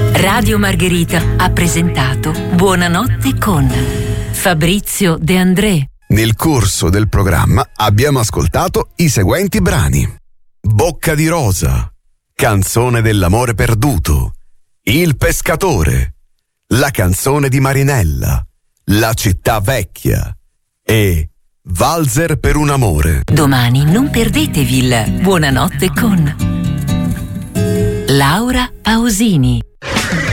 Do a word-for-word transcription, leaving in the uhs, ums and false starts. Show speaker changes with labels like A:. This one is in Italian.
A: Radio Margherita ha presentato Buonanotte con Fabrizio De André.
B: Nel corso del programma abbiamo ascoltato i seguenti brani: Bocca di rosa, Canzone dell'amore perduto, Il pescatore, La canzone di Marinella, La città vecchia e Valzer per un amore.
A: Domani non perdetevi il Buonanotte con Laura Pausini.